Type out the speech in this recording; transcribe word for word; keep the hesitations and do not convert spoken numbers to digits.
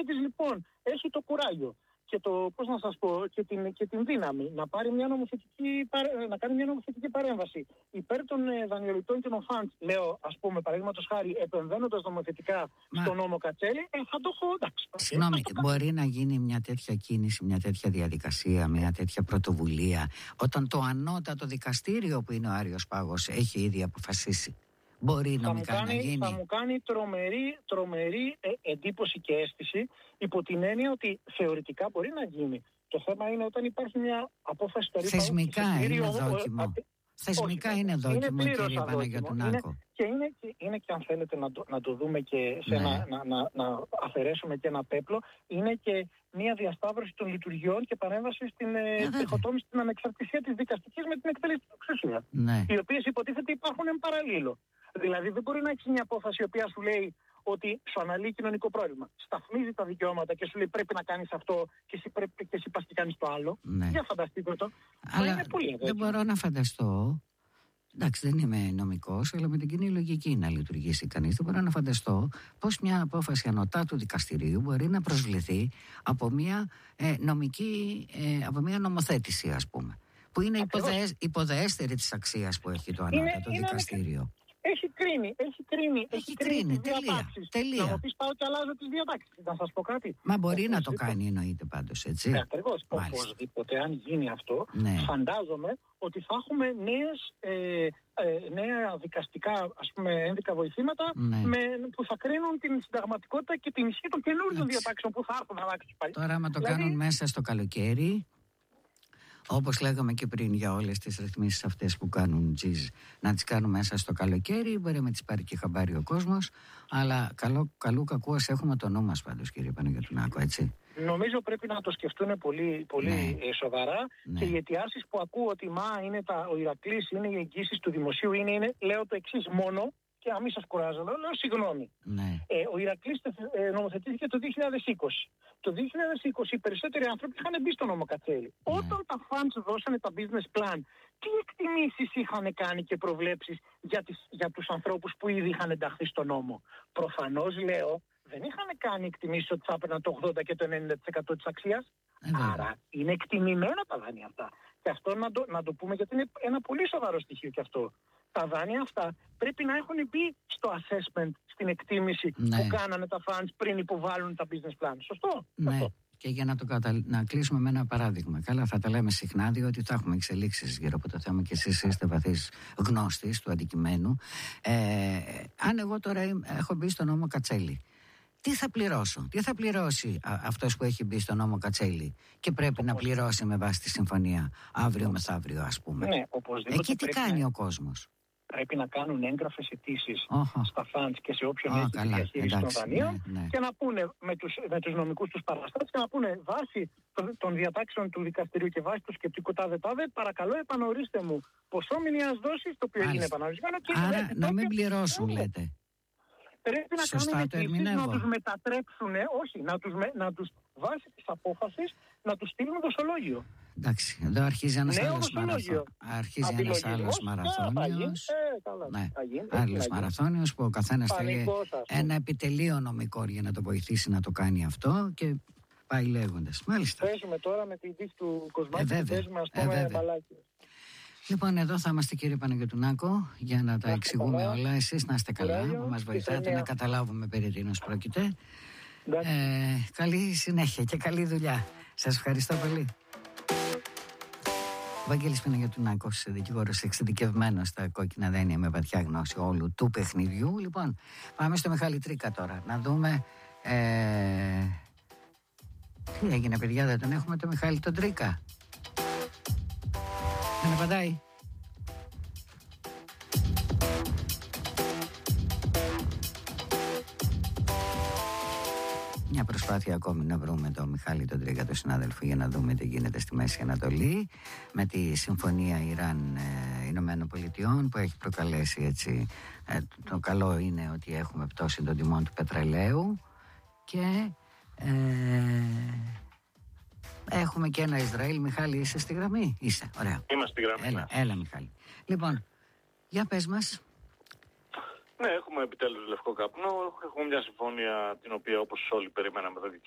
Άφης λοιπόν έχει το κουράγιο και το, πώς να σας πω, και την, και την δύναμη να, πάρει μια νομοθετική, να κάνει μια νομοθετική παρέμβαση υπέρ των ε, δανειοληπτών και των φαντς, λέω, ας πούμε, παραδείγματος χάρη, επεμβαίνοντας νομοθετικά Μα... στο νόμο Κατσέλη, ε, θα το έχω, εντάξει. Συγγνώμη, μπορεί να γίνει μια τέτοια κίνηση, μια τέτοια διαδικασία, μια τέτοια πρωτοβουλία, όταν το ανώτατο δικαστήριο που είναι ο Άριος Πάγος έχει ήδη αποφασίσει? Μπορεί θα νομικά μου κάνει, να γίνει. Θα μου κάνει τρομερή, τρομερή ε, εντύπωση και αίσθηση, υπό την έννοια ότι θεωρητικά μπορεί να γίνει. Το θέμα είναι όταν υπάρχει μια απόφαση περίπου. Θεσμικά είναι δόκιμο. Ο, Θεσμικά όχι, είναι δόκιμο, είναι κύριε Παναγιωτουνάκο. Και είναι, και είναι και αν θέλετε να το, να το δούμε και σε ναι. ένα, να, να, να αφαιρέσουμε και ένα πέπλο, είναι και μια διασταύρωση των λειτουργιών και παρέμβαση στην τριχοτόμηση, στην ανεξαρτησία της δικαστικής με την εκτελεστική εξουσία. Ναι. Οι οποίες υποτίθεται υπάρχουν εν παραλίλω. Δηλαδή δεν μπορεί να έχει μια απόφαση η οποία σου λέει ότι σου αναλύει κοινωνικό πρόβλημα. Σταθμίζει τα δικαιώματα και σου λέει πρέπει να κάνεις αυτό και εσύ, πρέπει, και εσύ πας και κάνεις το άλλο. Ναι. Για φανταστείτε το. Αλλά είναι πολύ δεν μπορώ να φανταστώ. Εντάξει, δεν είμαι νομικός, αλλά με την κοινή λογική να λειτουργήσει κανείς. Δεν μπορώ να φανταστώ πώς μια απόφαση ανωτάτου δικαστηρίου μπορεί να προσβληθεί από μια ε, νομική, ε, από μια νομοθέτηση, ας πούμε. Που είναι υποδεέσ, υποδεέστερη της αξίας που έχει το ανώτατο είναι, δικαστήριο. Είναι... Έχει κρίνει, έχει κρίνει, έχει, έχει κρίνει, τελεία, τελεία. Να μου πεις πάω και αλλάζω τις διατάξεις, να σας πω κάτι. Μα μπορεί να το κάνει, εννοείται πάντως, έτσι. Ναι, ακριβώς. Οπωσδήποτε, αν γίνει αυτό, ναι. φαντάζομαι ότι θα έχουμε νέες, ε, ε, νέα δικαστικά, ας πούμε, ένδικα βοηθήματα ναι. με, που θα κρίνουν την συνταγματικότητα και την ισχύ των καινούριων διατάξεων που θα έρθουν να αλλάξουν πάλι. Τώρα, άμα το δηλαδή... κάνουν μέσα στο καλοκαίρι, όπως λέγαμε και πριν για όλες τις ρυθμίσεις αυτές που κάνουν τζιζ, να τις κάνουν μέσα στο καλοκαίρι, μπορεί να τις πάρει και χαμπάρι ο κόσμος, αλλά καλό, καλού κακού ας έχουμε το νου μας πάντως, κύριε Παναγιωτουνάκο, έτσι. Νομίζω πρέπει να το σκεφτούν πολύ, πολύ ναι. σοβαρά ναι. και οι αιτιάσεις που ακούω ότι μα είναι τα, ο Ηρακλής, είναι οι εγγύσεις του δημοσίου, είναι, είναι λέω το εξής μόνο, και να μην σας κουράζω, λέω συγγνώμη. Ναι. Ε, ο Ηρακλής ε, νομοθετήθηκε το δύο χιλιάδες είκοσι. Το δύο χιλιάδες είκοσι οι περισσότεροι άνθρωποι είχαν μπει στο νόμο Κατσέλη. Ναι. Όταν τα funds δώσανε τα business plan, τι εκτιμήσεις είχαν κάνει και προβλέψεις για, τις, για τους ανθρώπους που ήδη είχαν ενταχθεί στο νόμο? Προφανώς, λέω, δεν είχαν κάνει εκτιμήσεις ότι θα έπαιρναν το ογδόντα και το ενενήντα τοις εκατό της αξίας. Ε, Άρα είναι εκτιμημένα τα δάνεια αυτά. Και αυτό να το, να το πούμε, γιατί είναι ένα πολύ σοβαρό στοιχείο και αυτό. Τα δάνεια αυτά πρέπει να έχουν μπει στο assessment, στην εκτίμηση ναι. που κάνανε τα funds πριν υποβάλουν τα business plan. Σωστό? Ναι. Σωστό. Και για να το κατα... να κλείσουμε με ένα παράδειγμα. Καλά, θα τα λέμε συχνά, διότι θα έχουμε εξελίξεις γύρω από το θέμα και εσείς είστε βαθύς γνώστης του αντικειμένου. Ε, αν εγώ τώρα έχω μπει στο νόμο Κατσέλη, τι θα πληρώσω, τι θα πληρώσει α, αυτός που έχει μπει στο νόμο Κατσέλη και πρέπει να πληρώσει με βάση τη συμφωνία αύριο μεθαύριο, ας πούμε. Ναι, εκεί τι κάνει να... ο κόσμος? Πρέπει να κάνουν έγγραφες αιτήσεις oh. στα funds και σε όποιον oh, έχει τη διαχείριση των δανείων ναι, ναι. και να πούνε με τους, με τους νομικούς τους παραστάτες και να πούνε βάσει των, των διατάξεων του δικαστηρίου και βάσει του σκεπτικού τάδε τάδε, παρακαλώ επανορίστε μου ποσό μηνιαίας δόσης, το οποίο είναι επανορισμένο. Άρα και να μην πληρώσουν, ναι. λέτε. Πρέπει να Σωστά κάνουν αιτήσεις, να τους μετατρέψουν, όχι, να τους, να τους βάσει της απόφασης να τους στείλουν δοσολόγιο. Εντάξει, εδώ αρχίζει ένας άλλος μαραθώνιος. Αρχίζει ένας άλλος μαραθώνιος. Ναι, άλλος μαραθώνιος που ο καθένας θέλει ένα επιτελείο νομικό για να το βοηθήσει να το κάνει αυτό και πάει λέγοντας. Μάλιστα. Παίζουμε τώρα με την τύχη του Κοσμάκη, ε, παίζουμε ας πούμε μπαλάκι. Λοιπόν, εδώ θα είμαστε, κύριε Παναγιωτουνάκο, για να τα εξηγούμε καλά. όλα. Εσείς να είστε καλά, που μας βοηθάτε να καταλάβουμε περί τίνος πρόκειται. Ε, καλή συνέχεια και καλή δουλειά. Σας ευχαριστώ πολύ. Ο Βαγγέλης Παναγιωτουνάκος, δικηγόρος εξειδικευμένος στα κόκκινα δένεια με βαθιά γνώση όλου του παιχνιδιού. Λοιπόν, πάμε στο Μιχάλη Τρίκα τώρα, να δούμε... Ε, τι έγινε, παιδιά, δεν τον έχουμε το Μιχάλη τον Τρίκα? Δεν απαντάει. Μια προσπάθεια ακόμη να βρούμε τον Μιχάλη τον Τρίκα, τον συνάδελφο, για να δούμε τι γίνεται στη Μέση Ανατολή με τη συμφωνία Ιράν-Ηνωμένων Πολιτειών που έχει προκαλέσει, έτσι, ε, το καλό είναι ότι έχουμε πτώση των τιμών του πετρελαίου και ε, έχουμε και ένα Ισραήλ. Μιχάλη, είσαι στη γραμμή? Είσαι, ωραία. Είμαστε στη γραμμή. Έλα, έλα Μιχάλη. Λοιπόν, για πες μας. Ναι, έχουμε επιτέλους λευκό καπνό. Έχουμε μια συμφωνία την οποία, όπως όλοι περιμέναμε εδώ και